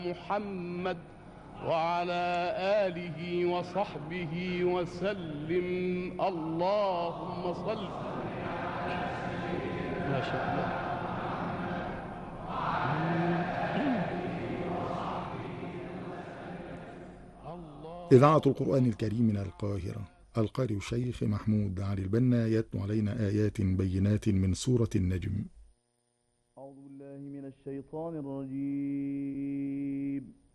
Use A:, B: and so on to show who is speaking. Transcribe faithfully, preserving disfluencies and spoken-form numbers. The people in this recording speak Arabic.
A: محمد وعلى آله وصحبه وسلم. اللهم صل. ما شاء الله.
B: إذاعة القرآن الكريم من القاهرة، القارئ الشيخ محمود علي البنا يتلو علينا آيات بينات من سورة النجم.
C: أعوذ بالله من الشيطان الرجيم.